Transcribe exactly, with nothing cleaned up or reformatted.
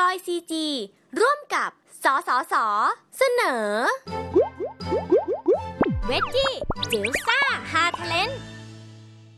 ย ซี จี ร่วมกับ สสส เสนอ เวจจี้ จิ๋วซ่า ฮาเทเลน